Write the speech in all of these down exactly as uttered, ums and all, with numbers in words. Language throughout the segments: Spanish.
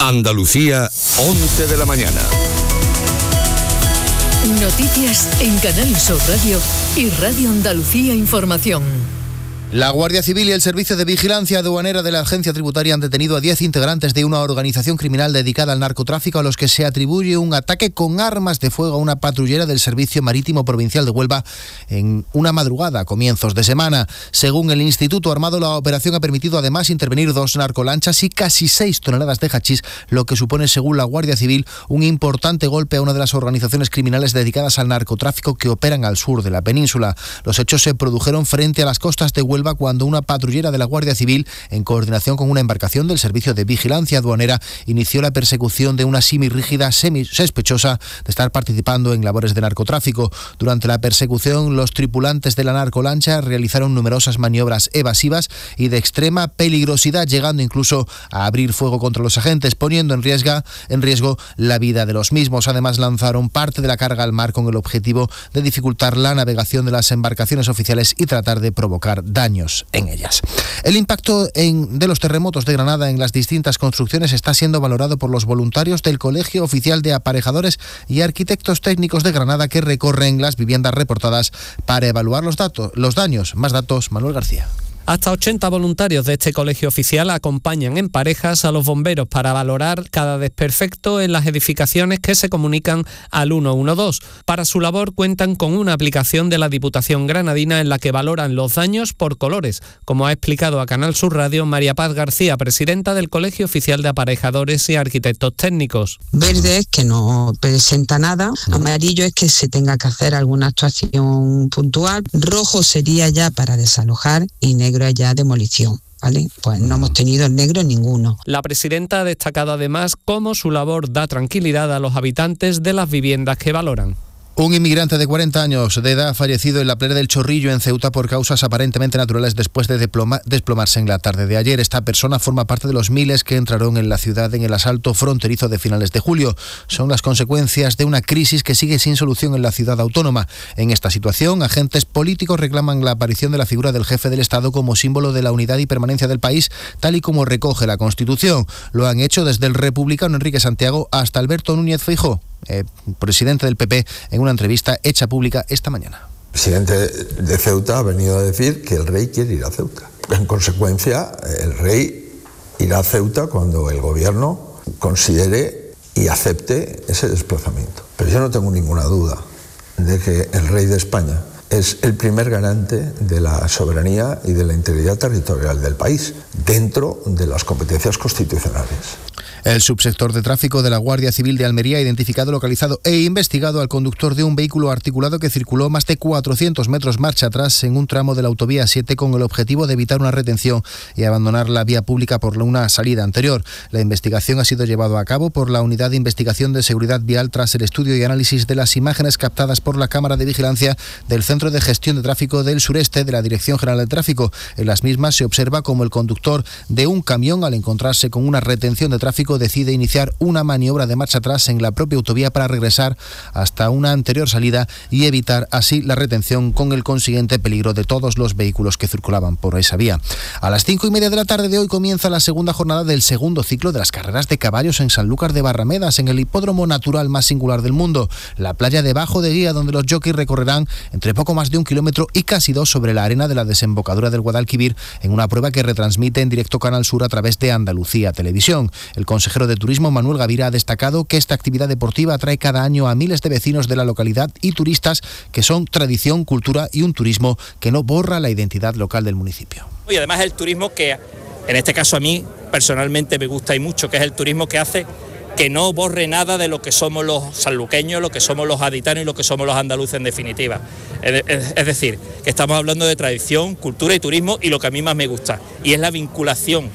Andalucía, once de la mañana. Noticias en Canal Sur Radio y Radio Andalucía Información. La Guardia Civil y el Servicio de Vigilancia Aduanera de la Agencia Tributaria han detenido a diez integrantes de una organización criminal dedicada al narcotráfico a los que se atribuye un ataque con armas de fuego a una patrullera del Servicio Marítimo Provincial de Huelva en una madrugada a comienzos de semana. Según el Instituto Armado, la operación ha permitido además intervenir dos narcolanchas y casi seis toneladas de hachís, lo que supone, según la Guardia Civil, un importante golpe a una de las organizaciones criminales dedicadas al narcotráfico que operan al sur de la península. Los hechos se produjeron frente a las costas de Huelva cuando una patrullera de la Guardia Civil, en coordinación con una embarcación del Servicio de Vigilancia Aduanera, inició la persecución de una semirrígida semi-sospechosa de estar participando en labores de narcotráfico. Durante la persecución, los tripulantes de la narcolancha realizaron numerosas maniobras evasivas y de extrema peligrosidad, llegando incluso a abrir fuego contra los agentes, poniendo en riesgo, en riesgo la vida de los mismos. Además, lanzaron parte de la carga al mar con el objetivo de dificultar la navegación de las embarcaciones oficiales y tratar de provocar daños en ellas. El impacto en, de los terremotos de Granada en las distintas construcciones está siendo valorado por los voluntarios del Colegio Oficial de Aparejadores y Arquitectos Técnicos de Granada, que recorren las viviendas reportadas para evaluar los datos, los daños. Más datos, Manuel García. Hasta ochenta voluntarios de este colegio oficial acompañan en parejas a los bomberos para valorar cada desperfecto en las edificaciones que se comunican al ciento doce. Para su labor cuentan con una aplicación de la Diputación Granadina en la que valoran los daños por colores, como ha explicado a Canal Sur Radio María Paz García, presidenta del Colegio Oficial de Aparejadores y Arquitectos Técnicos. Verde es que no presenta nada, amarillo es que se tenga que hacer alguna actuación puntual, rojo sería ya para desalojar y negro ya demolición, ¿vale? Pues no hemos tenido el negro en ninguno. La presidenta ha destacado además cómo su labor da tranquilidad a los habitantes de las viviendas que valoran. Un inmigrante de cuarenta años de edad ha fallecido en la playa del Chorrillo, en Ceuta, por causas aparentemente naturales después de diploma, desplomarse en la tarde de ayer. Esta persona forma parte de los miles que entraron en la ciudad en el asalto fronterizo de finales de julio. Son las consecuencias de una crisis que sigue sin solución en la ciudad autónoma. En esta situación, agentes políticos reclaman la aparición de la figura del jefe del Estado como símbolo de la unidad y permanencia del país, tal y como recoge la Constitución. Lo han hecho desde el republicano Enrique Santiago hasta Alberto Núñez Feijóo, Eh, presidente del P P, en una entrevista hecha pública esta mañana. El presidente de Ceuta ha venido a decir que el rey quiere ir a Ceuta. En consecuencia, el rey irá a Ceuta cuando el gobierno considere y acepte ese desplazamiento. Pero yo no tengo ninguna duda de que el rey de España es el primer garante de la soberanía y de la integridad territorial del país, dentro de las competencias constitucionales. El subsector de tráfico de la Guardia Civil de Almería ha identificado, localizado e investigado al conductor de un vehículo articulado que circuló más de cuatrocientos metros marcha atrás en un tramo de la autovía siete con el objetivo de evitar una retención y abandonar la vía pública por una salida anterior. La investigación ha sido llevada a cabo por la Unidad de Investigación de Seguridad Vial tras el estudio y análisis de las imágenes captadas por la Cámara de Vigilancia del Centro de Gestión de Tráfico del Sureste de la Dirección General de Tráfico. En las mismas se observa cómo el conductor de un camión, al encontrarse con una retención de tráfico, decide iniciar una maniobra de marcha atrás en la propia autovía para regresar hasta una anterior salida y evitar así la retención, con el consiguiente peligro de todos los vehículos que circulaban por esa vía. A las cinco y media de la tarde de hoy comienza la segunda jornada del segundo ciclo de las carreras de caballos en Sanlúcar de Barramedas, en el hipódromo natural más singular del mundo, la playa de Bajo de Guía, donde los jockeys recorrerán entre poco más de un kilómetro y casi dos sobre la arena de la desembocadura del Guadalquivir, en una prueba que retransmite en directo Canal Sur a través de Andalucía Televisión. El consejero de Turismo, Manuel Gavira, ha destacado que esta actividad deportiva atrae cada año a miles de vecinos de la localidad y turistas que son tradición, cultura y un turismo que no borra la identidad local del municipio. Y además el turismo que, en este caso a mí personalmente me gusta y mucho, que es el turismo que hace que no borre nada de lo que somos los sanluqueños, lo que somos los gaditanos y lo que somos los andaluces en definitiva. Es, es, es decir, que estamos hablando de tradición, cultura y turismo, y lo que a mí más me gusta, y es la vinculación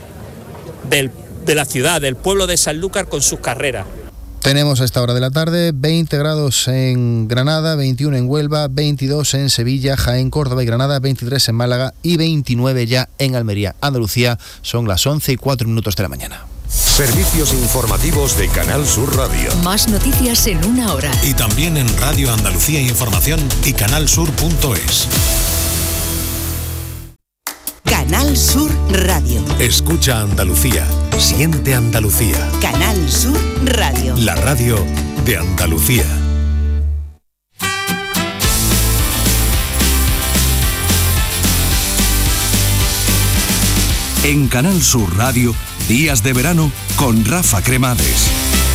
del de la ciudad, del pueblo de Sanlúcar con sus carreras. Tenemos a esta hora de la tarde veinte grados en Granada, veintiuno en Huelva, veintidós en Sevilla, Jaén, Córdoba y Granada, veintitrés en Málaga y veintinueve ya en Almería. Andalucía, son las once y cuatro minutos de la mañana. Servicios informativos de Canal Sur Radio. Más noticias en una hora. Y también en Radio Andalucía Información y canal sur punto es. Canal Sur Radio. Escucha Andalucía. Siente Andalucía. Canal Sur Radio. La radio de Andalucía. En Canal Sur Radio, Días de Verano con Rafa Cremades.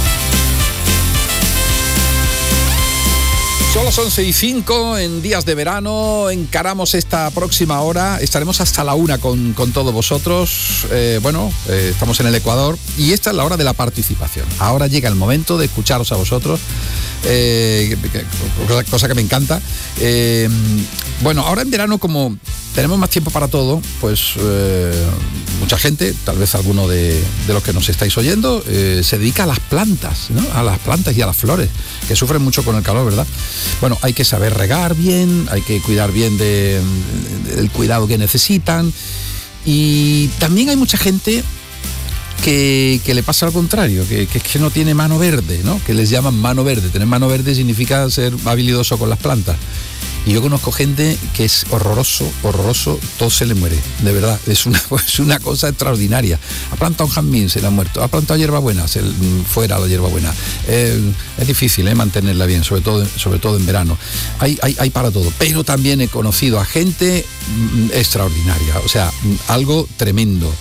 Son las once y cinco en Días de Verano, encaramos esta próxima hora, estaremos hasta la una con, con todos vosotros. Eh, bueno, eh, estamos en el Ecuador y esta es la hora de la participación. Ahora llega el momento de escucharos a vosotros, eh, cosa, cosa que me encanta. Eh, bueno, ahora en verano, como tenemos más tiempo para todo, pues eh, mucha gente, tal vez alguno de, de los que nos estáis oyendo, eh, se dedica a las plantas, ¿no? A las plantas y a las flores, que sufren mucho con el calor, ¿verdad? Bueno, hay que saber regar bien, hay que cuidar bien de, de, del cuidado que necesitan, y también hay mucha gente que, que le pasa al contrario, que, que, que no tiene mano verde, ¿no? Que les llaman mano verde. Tener mano verde significa ser habilidoso con las plantas. Y yo conozco gente que es horroroso, horroroso, todo se le muere, de verdad, es una, es una cosa extraordinaria. Ha plantado un jazmín, se le ha muerto, ha plantado hierbabuena, se le, fuera la hierbabuena. Eh, es difícil eh, mantenerla bien, sobre todo, sobre todo en verano. Hay, hay, hay para todo, pero también he conocido a gente mm, extraordinaria, o sea, algo tremendo.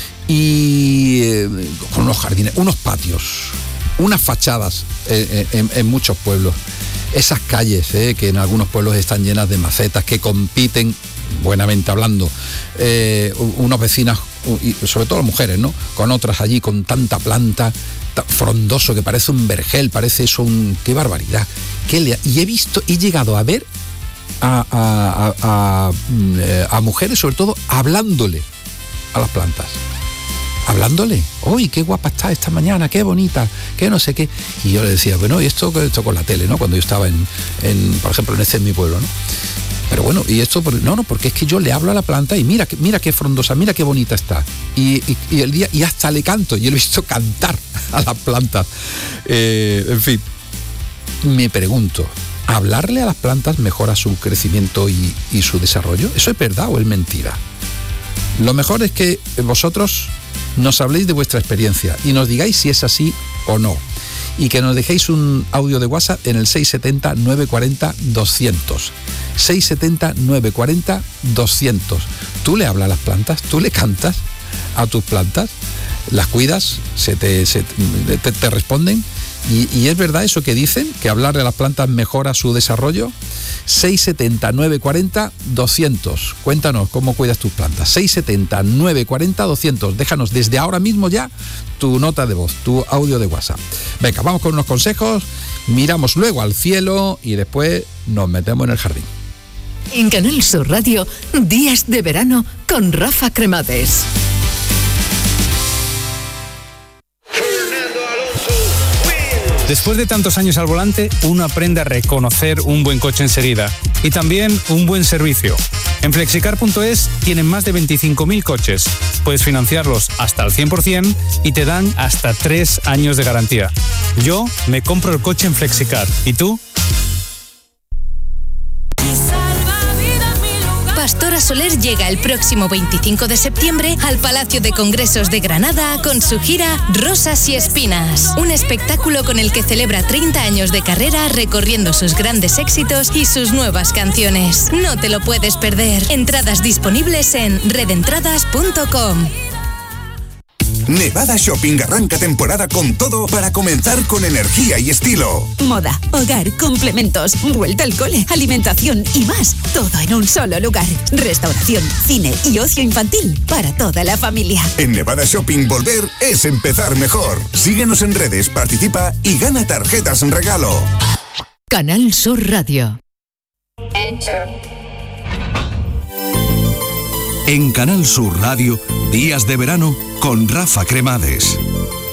Y eh, con unos jardines, unos patios, unas fachadas eh, en, en muchos pueblos. Esas calles eh, que en algunos pueblos están llenas de macetas, que compiten, buenamente hablando, eh, unas vecinas, y sobre todo las mujeres, ¿no? Con otras allí, con tanta planta, tan frondoso, que parece un vergel, parece eso un... ¡Qué barbaridad! ¿Qué le... Y he visto, he llegado a ver a, a, a, a, a mujeres, sobre todo, hablándole a las plantas. Hablándole, uy, qué guapa está esta mañana, qué bonita, qué no sé qué. Y yo le decía, bueno, y esto, esto con la tele, ¿no? Cuando yo estaba en, en por ejemplo, en este en mi pueblo, ¿no? Pero bueno, y esto, no, no, porque es que yo le hablo a la planta y mira, mira qué frondosa, mira qué bonita está. Y, y, y el día, y hasta le canto, y he visto cantar a la planta. Eh, en fin, me pregunto, ¿hablarle a las plantas mejora su crecimiento y, y su desarrollo? ¿Eso es verdad o es mentira? Lo mejor es que vosotros nos habléis de vuestra experiencia y nos digáis si es así o no. Y que nos dejéis un audio de WhatsApp en el seis siete cero, nueve cuatro cero, doscientos. seis siete cero, nueve cuatro cero, doscientos. ¿Tú le hablas a las plantas? ¿Tú le cantas a tus plantas? ¿Las cuidas? ¿Se te, se te, te responden? ¿Y, ¿Y es verdad eso que dicen? ¿Que hablarle a las plantas mejora su desarrollo? seis siete cero, nueve cuatro cero, doscientos. Cuéntanos cómo cuidas tus plantas. seis siete cero, nueve cuatro cero, doscientos. Déjanos desde ahora mismo ya tu nota de voz, tu audio de WhatsApp. Venga, vamos con unos consejos, miramos luego al cielo y después nos metemos en el jardín. En Canal Sur Radio, Días de Verano con Rafa Cremades. Después de tantos años al volante, uno aprende a reconocer un buen coche enseguida y también un buen servicio. En flexicar punto es tienen más de veinticinco mil coches. Puedes financiarlos hasta el cien por ciento y te dan hasta tres años de garantía. Yo me compro el coche en Flexicar. ¿Y tú? Pastora Soler llega el próximo veinticinco de septiembre al Palacio de Congresos de Granada con su gira Rosas y Espinas, un espectáculo con el que celebra treinta años de carrera recorriendo sus grandes éxitos y sus nuevas canciones. No te lo puedes perder. Entradas disponibles en red entradas punto com. Nevada Shopping arranca temporada con todo para comenzar con energía y estilo. Moda, hogar, complementos, vuelta al cole, alimentación y más. Todo en un solo lugar. Restauración, cine y ocio infantil para toda la familia. En Nevada Shopping volver es empezar mejor. Síguenos en redes, participa y gana tarjetas en regalo. Canal Sur Radio. En Canal Sur Radio, Días de Verano con Rafa Cremades.